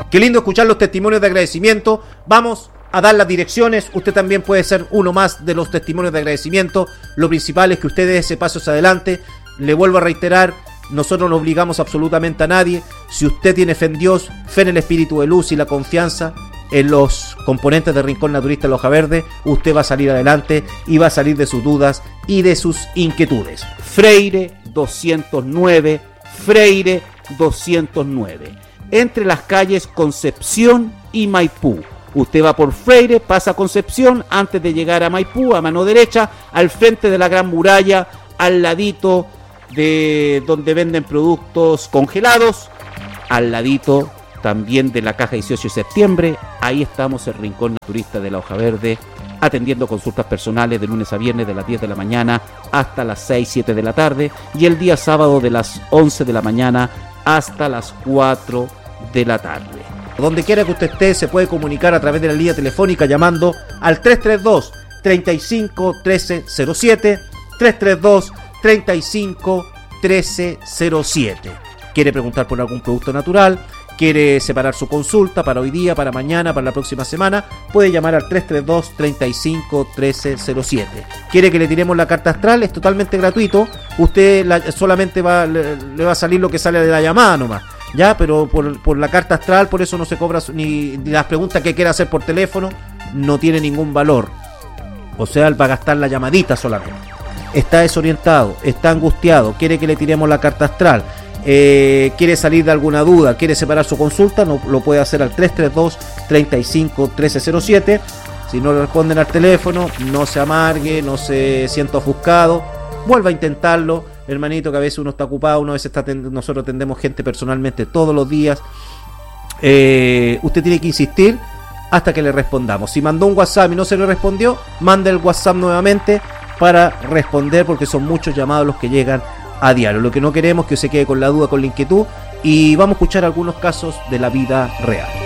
Qué lindo escuchar los testimonios de agradecimiento. Vamos a dar las direcciones. Usted también puede ser uno más de los testimonios de agradecimiento. Lo principal es que usted dé ese paso hacia adelante. Le vuelvo a reiterar, nosotros no obligamos absolutamente a nadie. Si usted tiene fe en Dios, fe en el espíritu de luz y la confianza en los componentes de Rincón Naturista de La Hoja Verde, usted va a salir adelante y va a salir de sus dudas y de sus inquietudes. Freire 209, Freire 209, entre las calles Concepción y Maipú. Usted va por Freire, pasa a Concepción, antes de llegar a Maipú, a mano derecha, al frente de la Gran Muralla, al ladito de donde venden productos congelados, al ladito también de la Caja 18 de septiembre. Ahí estamos, el Rincón Naturista de La Hoja Verde, atendiendo consultas personales de lunes a viernes de las 10 de la mañana hasta las 6, 7 de la tarde, y el día sábado de las 11 de la mañana hasta las 4 de la tarde. Donde quiera que usted esté, se puede comunicar a través de la línea telefónica llamando al 332 35 13 07, 332 35 13 07. ¿Quiere preguntar por algún producto natural? ¿Quiere separar su consulta para hoy día, para mañana, para la próxima semana? Puede llamar al 332 35 13 07. ¿Quiere que le tiremos la carta astral? Es totalmente gratuito. Usted solamente le va a salir lo que sale de la llamada nomás, ya, pero por la carta astral, por eso no se cobra ni las preguntas que quiera hacer por teléfono, no tiene ningún valor. O sea, él va a gastar la llamadita solamente. Está desorientado, está angustiado, quiere que le tiremos la carta astral, quiere salir de alguna duda, quiere separar su consulta, no, lo puede hacer al 332 35 13 07. Si no le responden al teléfono, no se amargue, no se sienta ofuscado, vuelva a intentarlo, hermanito, que a veces uno está ocupado, nosotros atendemos gente personalmente todos los días. Usted tiene que insistir hasta que le respondamos. Si mandó un WhatsApp y no se le respondió, mande el WhatsApp nuevamente para responder, porque son muchos llamados los que llegan a diario. Lo que no queremos es que se quede con la duda, con la inquietud, y vamos a escuchar algunos casos de la vida real.